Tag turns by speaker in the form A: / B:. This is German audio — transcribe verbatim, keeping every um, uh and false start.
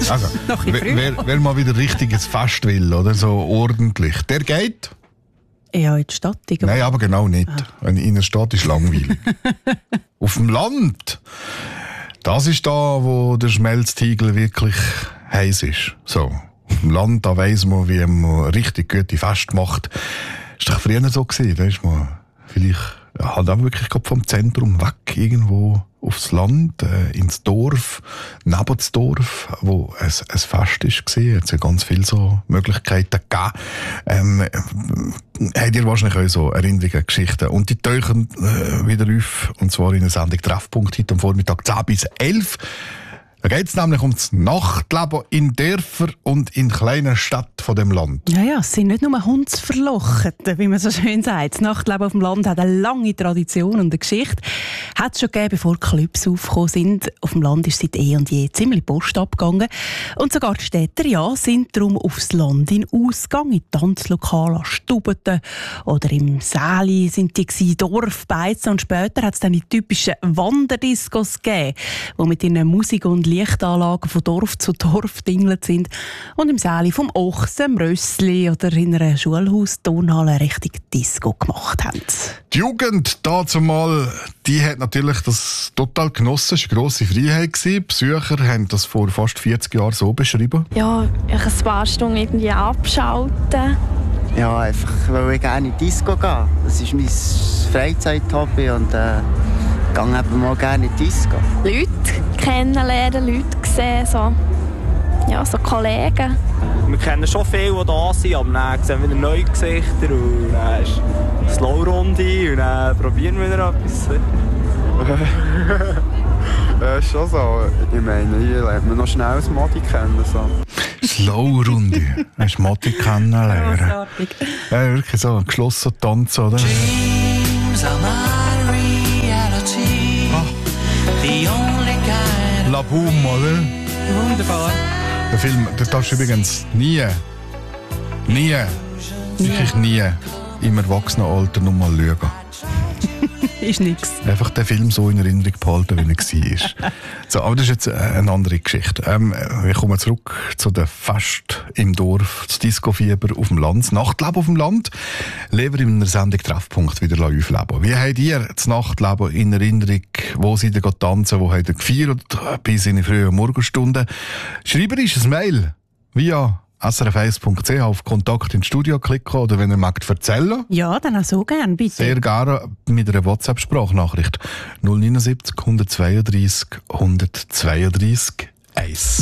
A: Also, wer, wer, wer mal wieder richtiges Fest will, oder so ordentlich, der geht.
B: Ja, in die Stadt. Oder?
A: Nein, aber genau nicht. Ah. In der Stadt ist langweilig. Auf dem Land, das ist da, wo der Schmelztiegel wirklich heiß ist. So. Auf dem Land, da weiss man, wie man richtig gute Feste macht. Ist doch früher so gewesen, weisst man. Vielleicht ja, halt auch wirklich vom Zentrum weg, irgendwo aufs Land, äh, ins Dorf, neben das Dorf, wo ein, ein Fest ist war. Es hat ganz viele so Möglichkeiten gegeben. Ähm, habt ihr wahrscheinlich auch so Erinnerungen, Geschichten. Und die tauchen äh, wieder auf, und zwar in der Sendung Treffpunkt heute am Vormittag zehn bis elf. Da geht es nämlich um das Nachtleben in Dörfern und in kleinen Städten von dem Land.
B: Ja, ja, es sind nicht nur Hundsverlochete, wie man so schön sagt. Das Nachtleben auf dem Land hat eine lange Tradition und eine Geschichte. Hat es schon gegeben, bevor Clubs aufgekommen sind. Auf dem Land ist seit eh und je ziemlich Post abgegangen. Und sogar die Städter ja, sind darum aufs Land in Ausgang, in Tanzlokale, an Stubeten oder im Säli sind die gewesen, Dorf, Beizen. Und später hat es dann die typischen Wanderdiscos gegeben, die mit ihren Musik und Lichtanlagen von Dorf zu Dorf dingelt sind und im Säli vom Ochsen, Rössli oder in einer Schulhaus-Turnhalle richtig Disco gemacht haben.
A: Die Jugend dazumal, die hat natürlich das total genossen. Es war eine grosse Freiheit. Die Besucher haben das vor fast vierzig Jahren so beschrieben.
C: Ja, ich ein paar Stunden irgendwie abschalten.
D: Ja, einfach weil ich gerne in die Disco gehe. Das ist mein Freizeit-Hobby und äh, ich gehe eben mal gerne in die Disco.
C: Leute kennenlernen, Leute sehen, so, ja, so Kollegen.
E: Wir kennen schon viele, die da sind, aber dann sehen wir wieder neue Gesichter und dann ist eine Slow-Runde und dann probieren wir wieder etwas.
F: Ja, ist schon so. Ich meine, hier lernt man noch schnell das Modi kennen. So.
A: Slow-Runde. Hast du Modi kennenlernen?
B: Grossartig.
A: Ja, wirklich so. Geschlossen tanzen, oder?
G: Dreams are my reality.
A: Ah.
G: The only kind.
A: La Boom, oder?
B: Wunderbar.
A: Der Film, den darfst du übrigens nie, nie, wirklich nie im Erwachsenenalter noch mal schauen.
B: Ist nix.
A: Einfach den Film so in Erinnerung behalten, wie er war. So, aber das ist jetzt eine andere Geschichte. Ähm, wir kommen zurück zu den Fest im Dorf, das Disco-Fieber auf dem Land, das Nachtleben auf dem Land. Leben in einer Sendung Treffpunkt wieder aufleben. Wie habt ihr das Nachtleben in Erinnerung? Wo seid ihr tanzen? Wo habt ihr gefeiert? Bis in die frühen Morgenstunden. Schreibt uns ein Mail via S R F eins Punkt C H auf Kontakt ins Studio klicken oder wenn ihr mögt erzählen.
B: Ja, dann auch so gerne, bitte.
A: Sehr gerne mit einer WhatsApp-Sprachnachricht null neun sieben, eins zwei drei, eins zwei drei, eins.